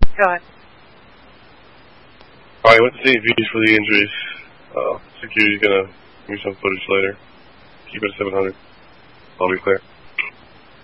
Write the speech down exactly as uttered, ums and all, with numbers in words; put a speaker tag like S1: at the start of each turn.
S1: Go ahead.
S2: Alright, went to Saint V's for the injuries. Uh, security's gonna give me some footage later. Keep it at seven hundred. I'll be clear.